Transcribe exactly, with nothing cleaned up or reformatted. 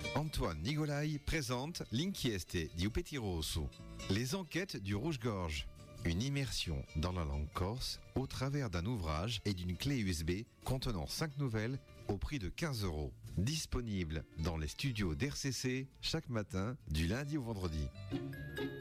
Antoine Nigolai présente L'inchieste di Upeti Rosso, les enquêtes du Rouge-Gorge. Une immersion dans la langue corse au travers d'un ouvrage et d'une clé U S B contenant cinq nouvelles au prix de quinze euros. Disponible dans les studios d'R C C chaque matin du lundi au vendredi.